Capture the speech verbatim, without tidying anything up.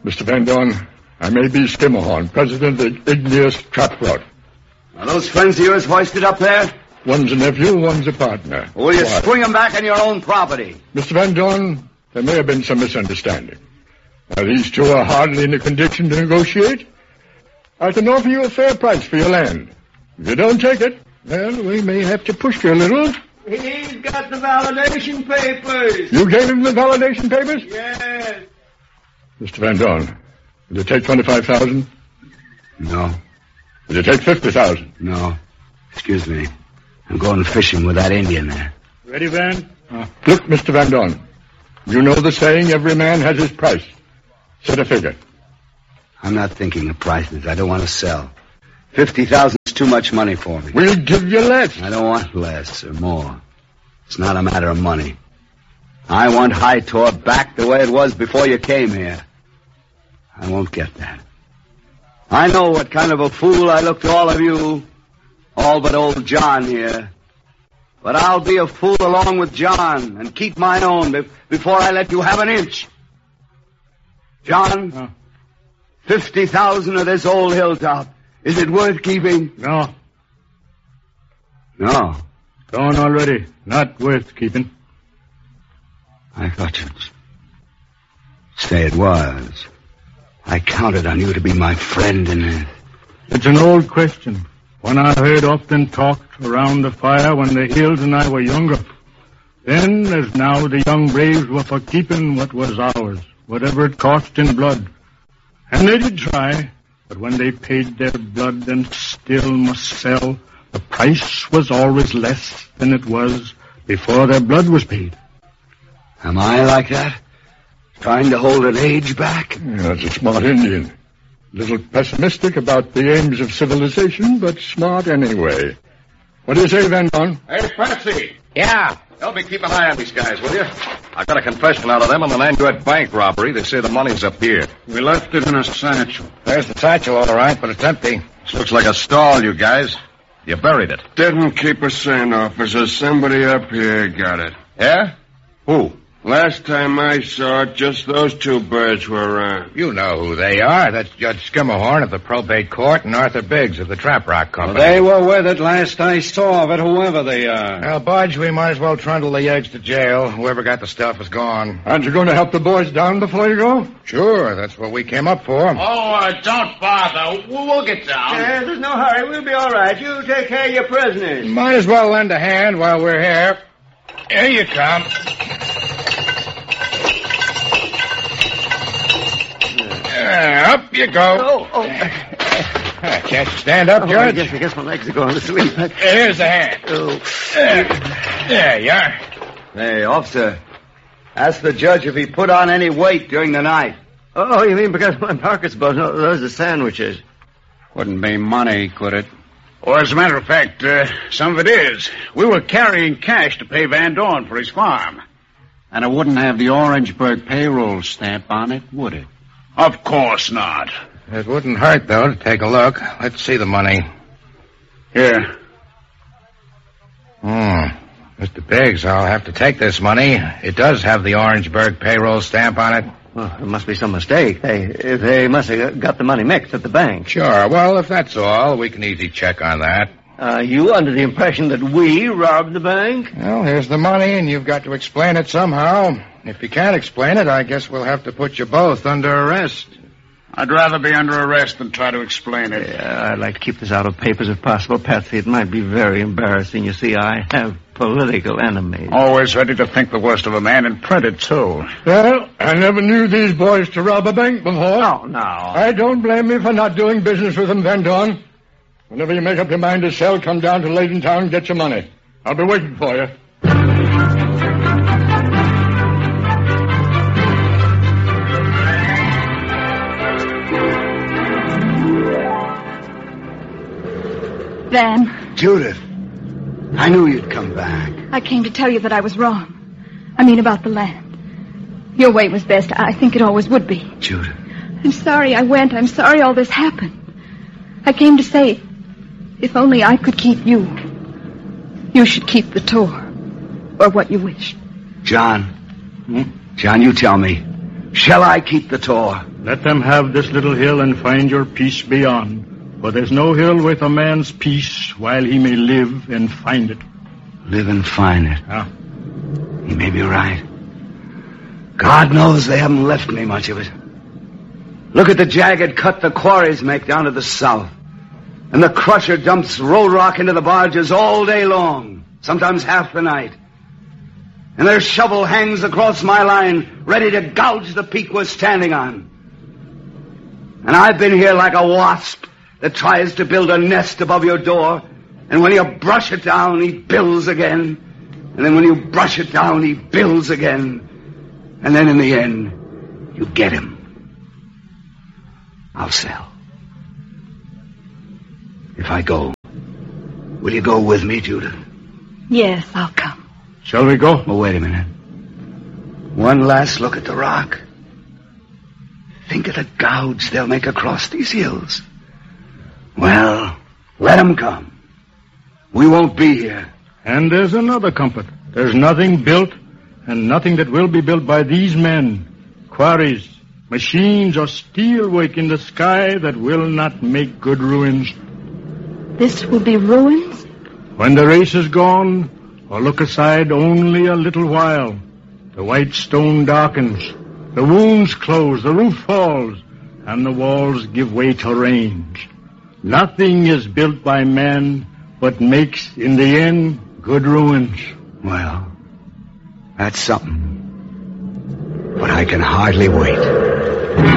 Mister Van Dorn, I may be Skimmerhorn, president of Igneous Trap Rod. Are those friends of yours hoisted up there? One's a nephew, one's a partner. Will you Why? swing them back on your own property? Mister Van Dorn, there may have been some misunderstanding. Now, these two are hardly in a condition to negotiate. I can offer you a fair price for your land. If you don't take it, well, we may have to push you a little. He's got the validation papers. You gave him the validation papers? Yes. Mister Van Dorn, will you take twenty-five thousand dollars? No. Will you take fifty thousand dollars? No. Excuse me. I'm going fishing with that Indian there. Ready, Van? Uh, look, Mister Van Dorn, you know the saying, every man has his price. Set a figure. I'm not thinking of prices. I don't want to sell. Fifty thousand is too much money for me. We'll give you less. I don't want less or more. It's not a matter of money. I want High-Tor back the way it was before you came here. I won't get that. I know what kind of a fool I look to all of you, all but old John here. But I'll be a fool along with John and keep my own be- before I let you have an inch. John, Oh. fifty thousand of this old hilltop. Is it worth keeping? No. No. Gone already. Not worth keeping. I thought you'd say it was. I counted on you to be my friend in this. It's an old question. One I heard often talked around the fire when the Hills and I were younger. Then, as now, the young braves were for keeping what was ours, whatever it cost in blood. And they did try, but when they paid their blood and still must sell, the price was always less than it was before their blood was paid. Am I like that? Trying to hold an age back? Yeah, that's a smart Indian. A little pessimistic about the aims of civilization, but smart anyway. What do you say, Van Dorn? Hey, Patsy. Yeah. Help me keep an eye on these guys, will you? I got a confession out of them on the Nangood bank robbery. They say the money's up here. We left it in a satchel. There's the satchel, all right, but it's empty. This looks like a stall, you guys. You buried it. Didn't keep us saying, officer. Somebody up here got it. Yeah? Who? Last time I saw it, just those two birds were around. You know who they are. That's Judge Skimmerhorn of the probate court and Arthur Biggs of the Trap Rock Company. Well, they were with it last I saw of it, whoever they are. Well, Budge, we might as well trundle the eggs to jail. Whoever got the stuff is gone. Aren't you going to help the boys down before you go? Sure, that's what we came up for. Oh, uh, don't bother. We'll, we'll get down. Yeah, there's no hurry. We'll be all right. You take care of your prisoners. Might as well lend a hand while we're here. Here you come. Uh, up you go. Oh, oh. Uh, can't you stand up, Oh, Judge? I guess, I guess my legs are going to sleep. Here's the hand. Oh. Uh, there you are. Hey, officer, ask the judge if he put on any weight during the night. Oh, you mean because my pocket's buzzing? No, those are sandwiches. Wouldn't be money, could it? Or as a matter of fact, uh, some of it is. We were carrying cash to pay Van Dorn for his farm. And it wouldn't have the Orangeburg payroll stamp on it, would it? Of course not. It wouldn't hurt, though, to take a look. Let's see the money. Here. Hmm. Mister Biggs, I'll have to take this money. It does have the Orangeburg payroll stamp on it. Well, there must be some mistake. They, they must have got the money mixed at the bank. Sure. Well, if that's all, we can easy check on that. Are you under the impression that we robbed the bank? Well, here's the money, and you've got to explain it somehow. If you can't explain it, I guess we'll have to put you both under arrest. I'd rather be under arrest than try to explain it. Yeah, I'd like to keep this out of papers if possible, Patsy. It might be very embarrassing. You see, I have political enemies. Always ready to think the worst of a man and print it, too. Well, I never knew these boys to rob a bank before. No, no. I don't blame you for not doing business with them, Van Dorn. Whenever you make up your mind to sell, come down to Layton Town and get your money. I'll be waiting for you. Van. Judith, I knew you'd come back. I came to tell you that I was wrong. I mean about the land. Your way was best. I think it always would be. Judith. I'm sorry I went. I'm sorry all this happened. I came to say, if only I could keep you, you should keep the tour. Or what you wish. John. Hmm? John, you tell me. Shall I keep the Tor? Let them have this little hill and find your peace beyond. For there's no hill with a man's peace while he may live and find it. Live and find it. Ah. He may be right. God knows they haven't left me much of it. Look at the jagged cut the quarries make down to the south. And the crusher dumps road rock into the barges all day long, sometimes half the night. And their shovel hangs across my line, ready to gouge the peak we're standing on. And I've been here like a wasp that tries to build a nest above your door, and when you brush it down, he builds again. And then when you brush it down, he builds again. And then in the end, you get him. I'll sell. If I go, will you go with me, Judith? Yes, I'll come. Shall we go? Oh, wait a minute. One last look at the rock. Think of the gouge they'll make across these hills. Well, let them come. We won't be here. And there's another comfort. There's nothing built, and nothing that will be built by these men. Quarries, machines, or steelwork in the sky that will not make good ruins. This will be ruins? When the race is gone, or look aside only a little while, the white stone darkens, the wounds close, the roof falls, and the walls give way to range. Nothing is built by man but makes, in the end, good ruins. Well, that's something. But I can hardly wait.